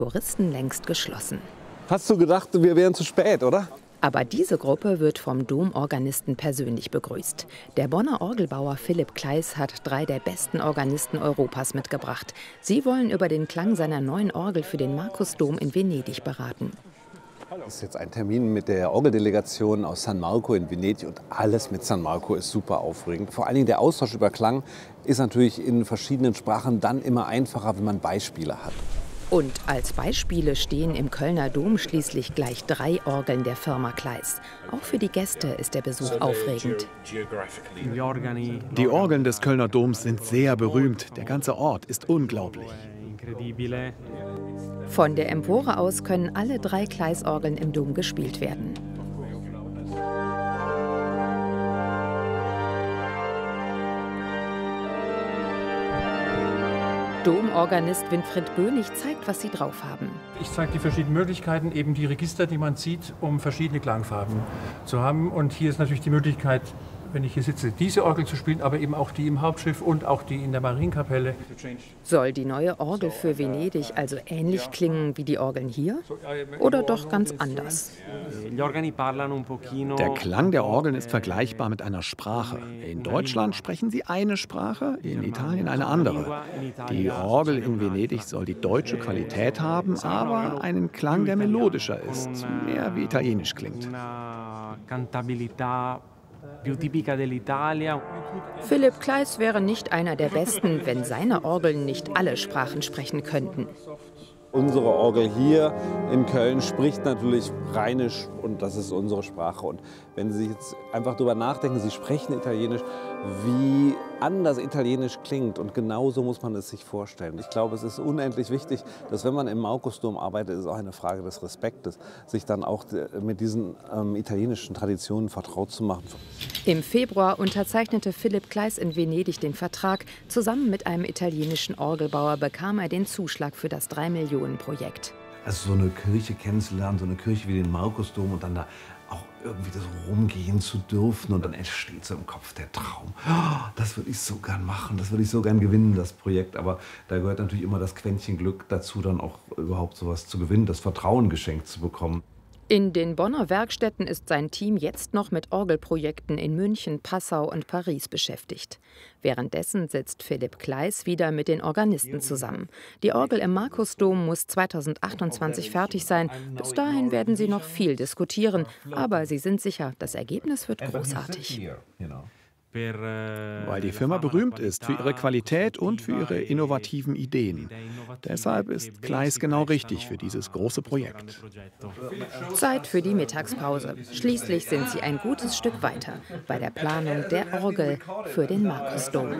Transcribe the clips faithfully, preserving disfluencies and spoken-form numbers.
Touristen längst geschlossen. Hast du gedacht, wir wären zu spät, oder? Aber diese Gruppe wird vom Domorganisten persönlich begrüßt. Der Bonner Orgelbauer Philipp Kleis hat drei der besten Organisten Europas mitgebracht. Sie wollen über den Klang seiner neuen Orgel für den Markusdom in Venedig beraten. Das ist jetzt ein Termin mit der Orgeldelegation aus San Marco in Venedig und alles mit San Marco ist super aufregend. Vor allen Dingen der Austausch über Klang ist natürlich in verschiedenen Sprachen dann immer einfacher, wenn man Beispiele hat. Und als Beispiele stehen im Kölner Dom schließlich gleich drei Orgeln der Firma Kleis. Auch für die Gäste ist der Besuch aufregend. Die Orgeln des Kölner Doms sind sehr berühmt. Der ganze Ort ist unglaublich. Von der Empore aus können alle drei Kleis-Orgeln im Dom gespielt werden. Domorganist Winfried Bönig zeigt, was sie drauf haben. Ich zeige die verschiedenen Möglichkeiten, eben die Register, die man sieht, um verschiedene Klangfarben zu haben. Und hier ist natürlich die Möglichkeit, wenn ich hier sitze, diese Orgel zu spielen, aber eben auch die im Hauptschiff und auch die in der Marienkapelle. Soll die neue Orgel für Venedig also ähnlich klingen wie die Orgeln hier? Oder doch ganz anders? Der Klang der Orgeln ist vergleichbar mit einer Sprache. In Deutschland sprechen sie eine Sprache, in Italien eine andere. Die Orgel in Venedig soll die deutsche Qualität haben, aber einen Klang, der melodischer ist, mehr wie italienisch klingt. Philipp Kleis wäre nicht einer der Besten, wenn seine Orgeln nicht alle Sprachen sprechen könnten. Unsere Orgel hier in Köln spricht natürlich Rheinisch und das ist unsere Sprache. Und wenn Sie jetzt einfach darüber nachdenken, Sie sprechen Italienisch, wie anders Italienisch klingt und genauso muss man es sich vorstellen. Ich glaube, es ist unendlich wichtig, dass wenn man im Markusdom arbeitet, ist auch eine Frage des Respektes, sich dann auch mit diesen ähm, italienischen Traditionen vertraut zu machen. Im Februar unterzeichnete Philipp Kleis in Venedig den Vertrag. Zusammen mit einem italienischen Orgelbauer bekam er den Zuschlag für das drei Millionen Projekt. Also so eine Kirche kennenzulernen, so eine Kirche wie den Markusdom und dann da auch irgendwie das rumgehen zu dürfen und dann entsteht so im Kopf der Traum. Oh, das würde ich so gern machen, das würde ich so gern gewinnen, das Projekt. Aber da gehört natürlich immer das Quäntchen Glück dazu, dann auch überhaupt sowas zu gewinnen, das Vertrauen geschenkt zu bekommen. In den Bonner Werkstätten ist sein Team jetzt noch mit Orgelprojekten in München, Passau und Paris beschäftigt. Währenddessen sitzt Philipp Kleis wieder mit den Organisten zusammen. Die Orgel im Markusdom muss zweitausendachtundzwanzig fertig sein. Bis dahin werden sie noch viel diskutieren. Aber sie sind sicher, das Ergebnis wird großartig. Weil die Firma berühmt ist für ihre Qualität und für ihre innovativen Ideen. Deshalb ist Kleis genau richtig für dieses große Projekt. Zeit für die Mittagspause. Schließlich sind sie ein gutes Stück weiter bei der Planung der Orgel für den Markusdom.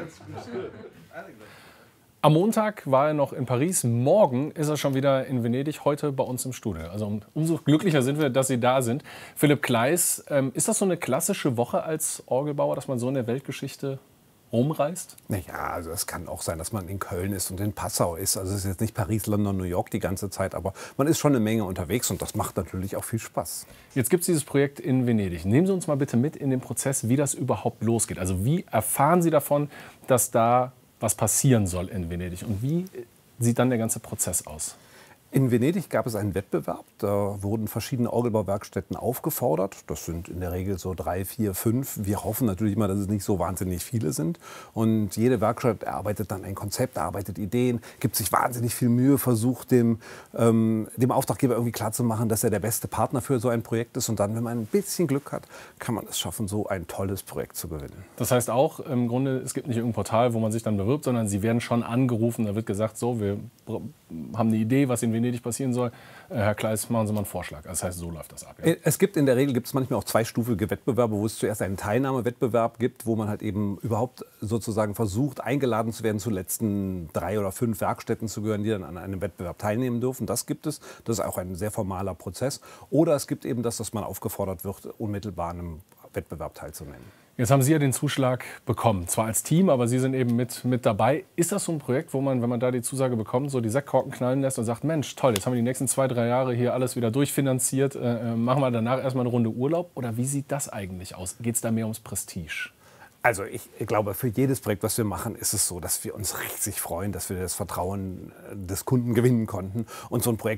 Am Montag war er noch in Paris, morgen ist er schon wieder in Venedig, heute bei uns im Studio. Also umso glücklicher sind wir, dass Sie da sind. Philipp Kleis, ähm, ist das so eine klassische Woche als Orgelbauer, dass man so in der Weltgeschichte rumreist? Naja, also es kann auch sein, dass man in Köln ist und in Passau ist. Also es ist jetzt nicht Paris, London, New York die ganze Zeit, aber man ist schon eine Menge unterwegs und das macht natürlich auch viel Spaß. Jetzt gibt es dieses Projekt in Venedig. Nehmen Sie uns mal bitte mit in den Prozess, wie das überhaupt losgeht. Also wie erfahren Sie davon, dass da was passieren soll in Venedig und wie sieht dann der ganze Prozess aus? In Venedig gab es einen Wettbewerb, da wurden verschiedene Orgelbauwerkstätten aufgefordert. Das sind in der Regel so drei, vier, fünf. Wir hoffen natürlich immer, dass es nicht so wahnsinnig viele sind. Und jede Werkstatt erarbeitet dann ein Konzept, erarbeitet Ideen, gibt sich wahnsinnig viel Mühe, versucht dem, ähm, dem Auftraggeber irgendwie klarzumachen, dass er der beste Partner für so ein Projekt ist. Und dann, wenn man ein bisschen Glück hat, kann man es schaffen, so ein tolles Projekt zu gewinnen. Das heißt auch, im Grunde, es gibt nicht irgendein Portal, wo man sich dann bewirbt, sondern Sie werden schon angerufen, da wird gesagt, so, wir haben eine Idee, was in Venedig passieren soll. Herr Kleis, machen Sie mal einen Vorschlag. Das heißt, so läuft das ab. Ja? Es gibt in der Regel gibt es manchmal auch zweistufige Wettbewerbe, wo es zuerst einen Teilnahmewettbewerb gibt, wo man halt eben überhaupt sozusagen versucht, eingeladen zu werden, zu letzten drei oder fünf Werkstätten zu gehören, die dann an einem Wettbewerb teilnehmen dürfen. Das gibt es. Das ist auch ein sehr formaler Prozess. Oder es gibt eben das, dass man aufgefordert wird, unmittelbar an einem Wettbewerb teilzunehmen. Jetzt haben Sie ja den Zuschlag bekommen, zwar als Team, aber Sie sind eben mit, mit dabei. Ist das so ein Projekt, wo man, wenn man da die Zusage bekommt, so die Sektkorken knallen lässt und sagt, Mensch, toll, jetzt haben wir die nächsten zwei, drei Jahre hier alles wieder durchfinanziert, äh, machen wir danach erstmal eine Runde Urlaub? Oder wie sieht das eigentlich aus? Geht es da mehr ums Prestige? Also ich glaube, für jedes Projekt, was wir machen, ist es so, dass wir uns riesig freuen, dass wir das Vertrauen des Kunden gewinnen konnten. Und so ein Projekt